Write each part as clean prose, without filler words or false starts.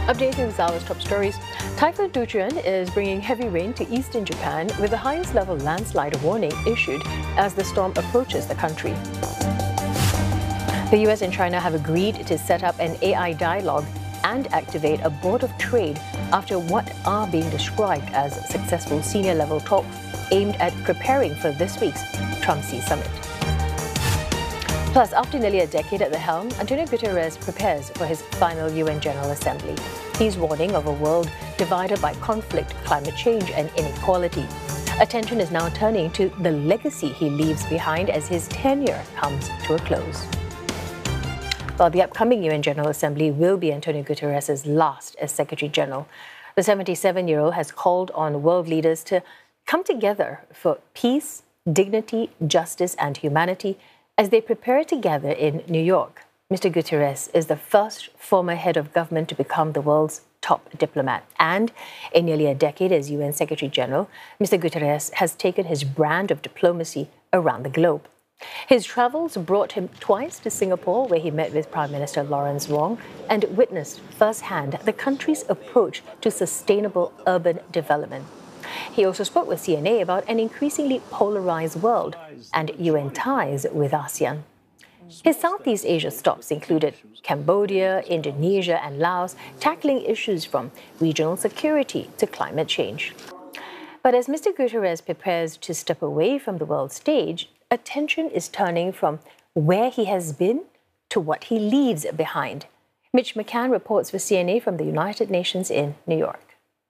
Updating this hour's top stories, Typhoon Doochuen is bringing heavy rain to eastern Japan with the highest level landslide warning issued as the storm approaches the country. The US and China have agreed to set up an AI dialogue and activate a board of trade after what are being described as successful senior-level talks aimed at preparing for this week's Trump Xi summit. Plus, after nearly a decade at the helm, Antonio Guterres prepares for his final UN General Assembly. He's warning of a world divided by conflict, climate change and inequality. Attention is now turning to the legacy he leaves behind as his tenure comes to a close. Well, the upcoming UN General Assembly will be Antonio Guterres' last as Secretary General. The 77-year-old has called on world leaders to come together for peace, dignity, justice and humanity as they prepare to gather in New York. Mr. Guterres is the first former head of government to become the world's top diplomat. And in nearly a decade as UN Secretary General, Mr. Guterres has taken his brand of diplomacy around the globe. His travels brought him twice to Singapore, where he met with Prime Minister Lawrence Wong and witnessed firsthand the country's approach to sustainable urban development. He also spoke with CNA about an increasingly polarized world and UN ties with ASEAN. His Southeast Asia stops included Cambodia, Indonesia and Laos, tackling issues from regional security to climate change. But as Mr. Guterres prepares to step away from the world stage, attention is turning from where he has been to what he leaves behind. Mitch McCann reports for CNA from the United Nations in New York.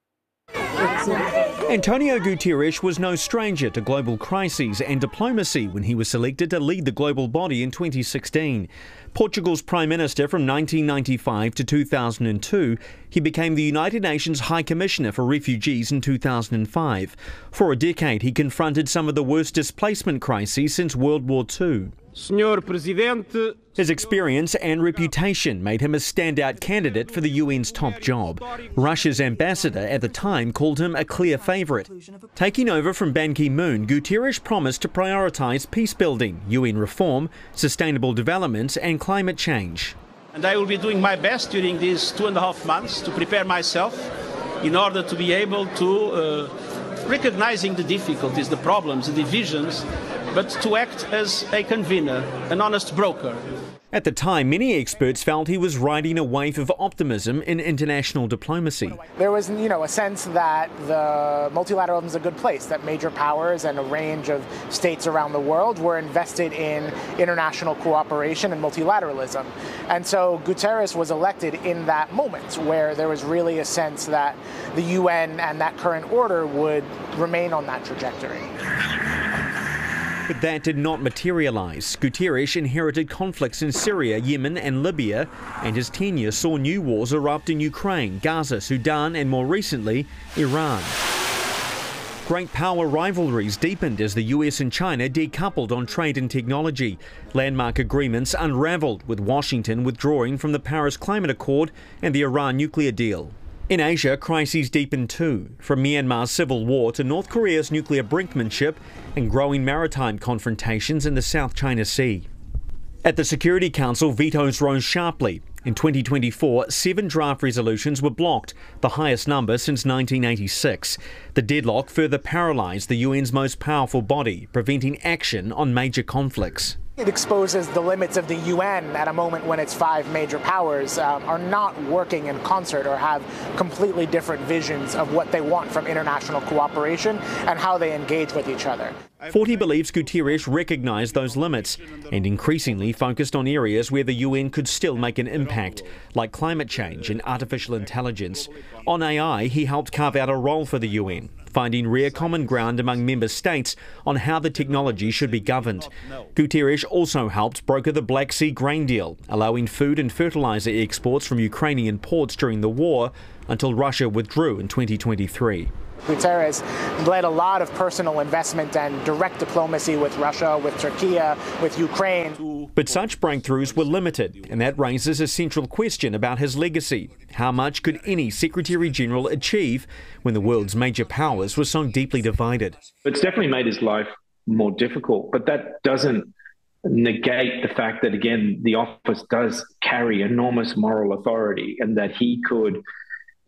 Antonio Guterres was no stranger to global crises and diplomacy when he was selected to lead the global body in 2016. Portugal's Prime Minister from 1995 to 2002, he became the United Nations High Commissioner for Refugees in 2005. For a decade, he confronted some of the worst displacement crises since World War II. Senhor Presidente. His experience and reputation made him a standout candidate for the UN's top job. Russia's ambassador at the time called him a clear favourite. Taking over from Ban Ki-moon, Guterres promised to prioritise peace building, UN reform, sustainable development and climate change. And I will be doing my best during these 2.5 months to prepare myself in order to be able to recognizing the difficulties, the problems, the divisions, but to act as a convener, an honest broker. At the time, many experts felt he was riding a wave of optimism in international diplomacy. There was, a sense that the multilateralism is a good place, that major powers and a range of states around the world were invested in international cooperation and multilateralism. And so Guterres was elected in that moment where there was really a sense that the UN and that current order would remain on that trajectory. But that did not materialise. Guterres inherited conflicts in Syria, Yemen and Libya, and his tenure saw new wars erupt in Ukraine, Gaza, Sudan and more recently, Iran. Great power rivalries deepened as the US and China decoupled on trade and technology. Landmark agreements unravelled, with Washington withdrawing from the Paris Climate Accord and the Iran nuclear deal. In Asia, crises deepened too, from Myanmar's civil war to North Korea's nuclear brinkmanship and growing maritime confrontations in the South China Sea. At the Security Council, vetoes rose sharply. In 2024, 7 draft resolutions were blocked, the highest number since 1986. The deadlock further paralysed the UN's most powerful body, preventing action on major conflicts. It exposes the limits of the UN at a moment when its 5 major powers are not working in concert or have completely different visions of what they want from international cooperation and how they engage with each other. 40 believes Guterres recognised those limits and increasingly focused on areas where the UN could still make an impact, like climate change and artificial intelligence. On AI, he helped carve out a role for the UN, finding rare common ground among member states on how the technology should be governed. Guterres also helped broker the Black Sea grain deal, allowing food and fertiliser exports from Ukrainian ports during the war until Russia withdrew in 2023. Guterres led a lot of personal investment and direct diplomacy with Russia, with Turkey, with Ukraine. But such breakthroughs were limited, and that raises a central question about his legacy. How much could any Secretary General achieve when the world's major powers were so deeply divided? It's definitely made his life more difficult, but that doesn't negate the fact that, again, the office does carry enormous moral authority and that he could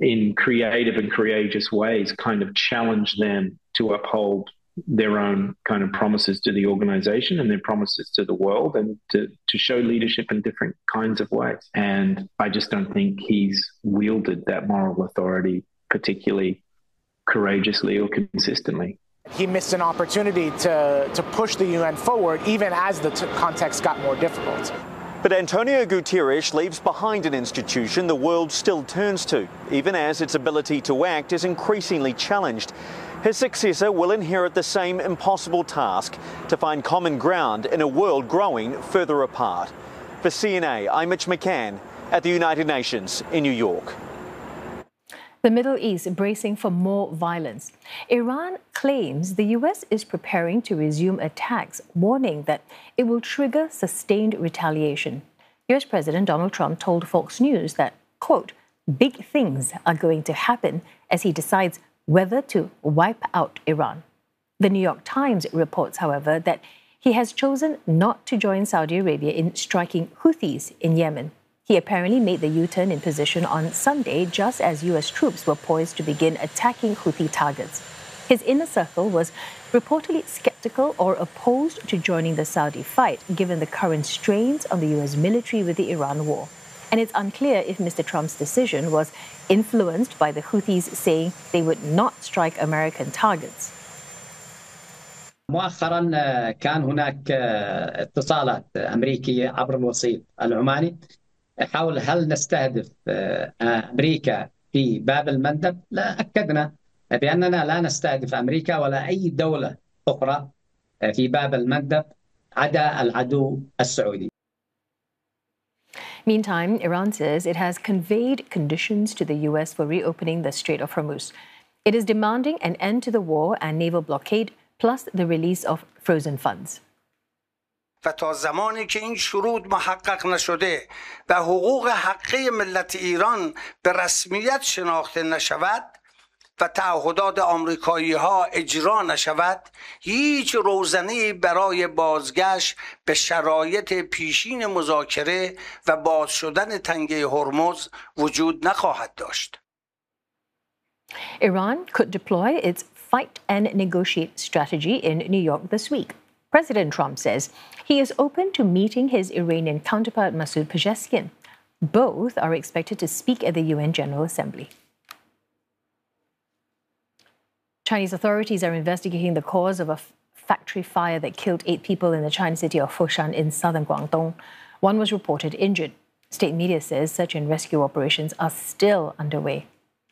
in creative and courageous ways, kind of challenge them to uphold their own kind of promises to the organization and their promises to the world, and to show leadership in different kinds of ways. And I just don't think he's wielded that moral authority particularly courageously or consistently. He missed an opportunity to push the UN forward, even as the context got more difficult. But Antonio Guterres leaves behind an institution the world still turns to, even as its ability to act is increasingly challenged. His successor will inherit the same impossible task to find common ground in a world growing further apart. For CNA, I'm Mitch McCann at the United Nations in New York. The Middle East bracing for more violence. Iran claims the U.S. is preparing to resume attacks, warning that it will trigger sustained retaliation. U.S. President Donald Trump told Fox News that, quote, big things are going to happen as he decides whether to wipe out Iran. The New York Times reports, however, that he has chosen not to join Saudi Arabia in striking Houthis in Yemen. He apparently made the U-turn in position on Sunday just as U.S. troops were poised to begin attacking Houthi targets. His inner circle was reportedly skeptical or opposed to joining the Saudi fight, given the current strains on the U.S. military with the Iran war. And it's unclear if Mr. Trump's decision was influenced by the Houthis saying they would not strike American targets. مؤخرا كان هناك اتصالات أمريكية عبر الوسيط العماني حول هل نستهدف أمريكا في باب المندب. لا، أكدنا بأننا لا نستهدف أمريكا ولا أي دولة أخرى في باب المندب عدا العدو السعودي. Meantime, Iran says it has conveyed conditions to the U.S. for reopening the Strait of Hormuz. It is demanding an end to the war and naval blockade, plus the release of frozen funds. و تا زمانی که این شروط محقق نشده و حقوق حقیقی ملت ایران به رسمیت شناخته نشود و تعهدات آمریکایی ها اجرا نشود، هیچ روزنه‌ای برای بازگشت به شرایط پیشین مذاکره و باز شدن تنگه هرمز وجود نخواهد داشت. Iran could deploy its fight and negotiate strategy in New York this week. President Trump says he is open to meeting his Iranian counterpart Masoud Pezeshkian. Both are expected to speak at the UN General Assembly. Chinese authorities are investigating the cause of a factory fire that killed 8 people in the Chinese city of Foshan in southern Guangdong. One was reported injured. State media says search and rescue operations are still underway.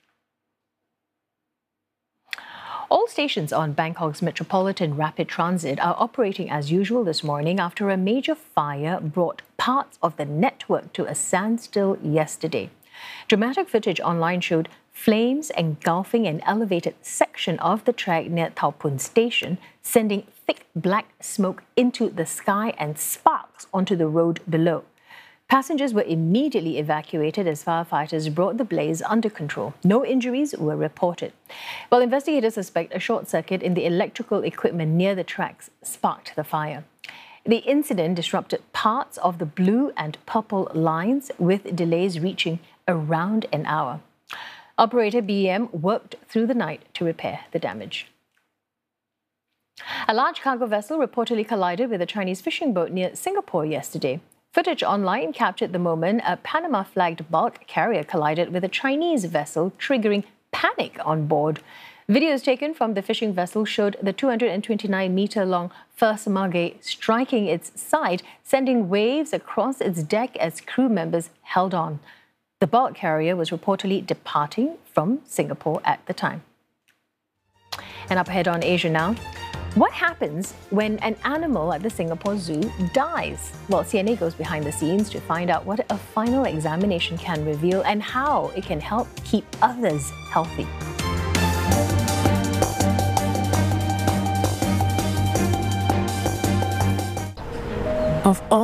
All stations on Bangkok's Metropolitan Rapid Transit are operating as usual this morning after a major fire brought parts of the network to a standstill yesterday. Dramatic footage online showed flames engulfing an elevated section of the track near Tao Pun Station, sending thick black smoke into the sky and sparks onto the road below. Passengers were immediately evacuated as firefighters brought the blaze under control. No injuries were reported. While investigators suspect a short circuit in the electrical equipment near the tracks sparked the fire. The incident disrupted parts of the blue and purple lines, with delays reaching around an hour. Operator BEM worked through the night to repair the damage. A large cargo vessel reportedly collided with a Chinese fishing boat near Singapore yesterday. Footage online captured the moment a Panama-flagged bulk carrier collided with a Chinese vessel, triggering panic on board. Videos taken from the fishing vessel showed the 229-meter-long First Margay striking its side, sending waves across its deck as crew members held on. The bulk carrier was reportedly departing from Singapore at the time. And up ahead on Asia Now. What happens when an animal at the Singapore Zoo dies? Well, CNA goes behind the scenes to find out what a final examination can reveal and how it can help keep others healthy. Of all